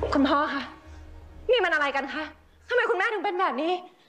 คุณพ่อคะนี่มันอะไรกันคะทำไมคุณแม่ถึงเป็นแบบนี้